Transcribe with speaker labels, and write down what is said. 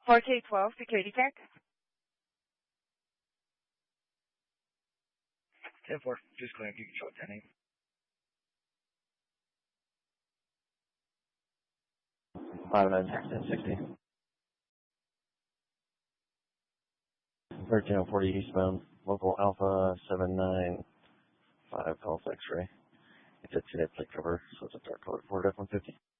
Speaker 1: 4K12, security check.
Speaker 2: 10-4, just clear. You can show 10-8.
Speaker 3: 596, 1340 eastbound, local Alpha 795 Golf X-ray. It's a 10 plate cover, so it's a dark color Ford F-150.